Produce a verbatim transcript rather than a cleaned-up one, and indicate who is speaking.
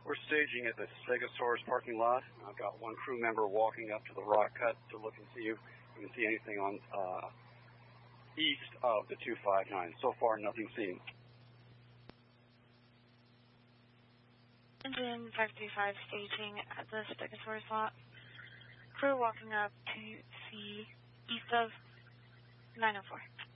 Speaker 1: We're staging at the Stegosaurus parking lot. I've got one crew member walking up to the rock cut to look and see if we can see anything on uh, east of the two five nine. So far, nothing seen.
Speaker 2: Engine five three five staging at the Stegosaurus lot. Crew walking up to see east of nine oh four.